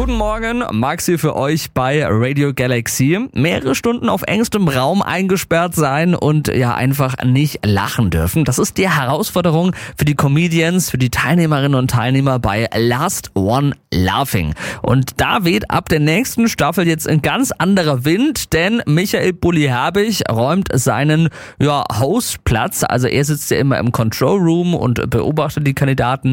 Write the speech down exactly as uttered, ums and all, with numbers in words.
Guten Morgen, Max hier für euch bei Radio Galaxy. Mehrere Stunden auf engstem Raum eingesperrt sein und ja einfach nicht lachen dürfen. Das ist die Herausforderung für die Comedians, für die Teilnehmerinnen und Teilnehmer bei Last One Laughing. Und da weht ab der nächsten Staffel jetzt ein ganz anderer Wind, denn Michael Bulli-Herbig räumt seinen ja, Hostplatz. Also er sitzt ja immer im Control Room und beobachtet die Kandidaten.